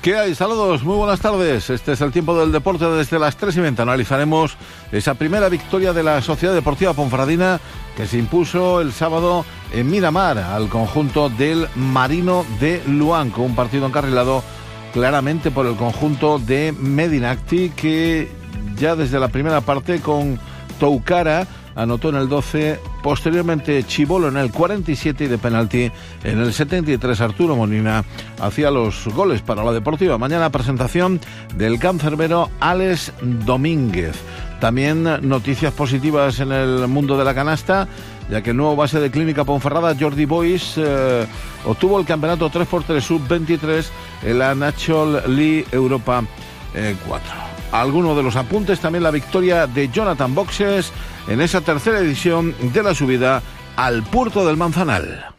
¿Qué hay? Saludos, muy buenas tardes. Este es el tiempo del deporte desde las 3:20. Analizaremos esa primera victoria de la Sociedad Deportiva Ponferradina que se impuso el sábado en Miramar al conjunto del Marino de Luanco. Un partido encarrilado claramente por el conjunto de Medinacti, que ya desde la primera parte con Toucara anotó en el 12, posteriormente Chibolo en el 47 y de penalti en el 73 Arturo Molina hacía los goles para la Deportiva. Mañana presentación del cancerbero Alex Domínguez. También noticias positivas en el mundo de la canasta, ya que el nuevo base de Clínica Ponferrada, Jordi Boix, obtuvo el campeonato 3x3 sub-23 en la National League Europa 4. Algunos de los apuntes, también la victoria de Jonathan Boxes en esa tercera edición de la subida al Puerto del Manzanal.